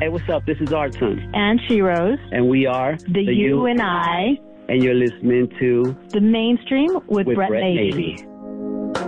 Hey, what's up? This is Artun. And She-Rose. And we are The You and I. And you're listening to The Mainstream with Brett Navy.